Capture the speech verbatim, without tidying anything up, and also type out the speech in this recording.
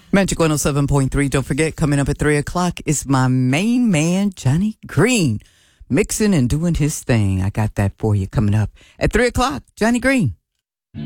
Magic one oh seven point three. Don't forget, coming up at three o'clock is my main man, Johnny Green, mixing and doing his thing. I got that for you coming up at three o'clock. Johnny Green.